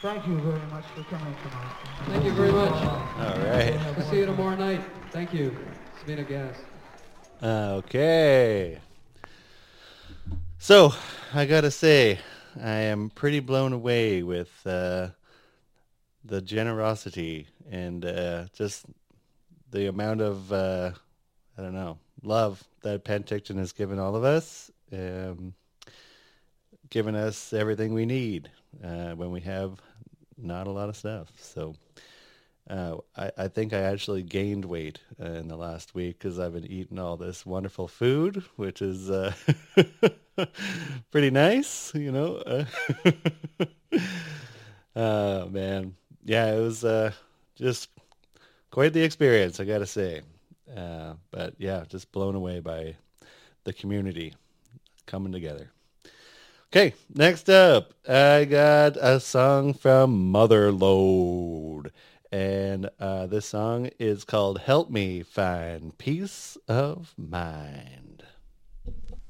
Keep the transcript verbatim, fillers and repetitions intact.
Thank you very much for coming tonight. Thank you very much. All right. We'll see you tomorrow night. Thank you. It's been a gas. Okay. So, I gotta say, I am pretty blown away with uh, the generosity and uh, just the amount of, uh, I don't know, love that Penticton has given all of us, um, given us everything we need uh, when we have not a lot of stuff. So uh, I, I think I actually gained weight uh, in the last week because I've been eating all this wonderful food, which is uh, pretty nice, you know. Oh, man. Yeah, it was uh, just quite the experience, I got to say. Uh, but yeah, just blown away by the community coming together. Okay, next up, I got a song from Motherlode. And uh, this song is called Help Me Find Peace of Mind.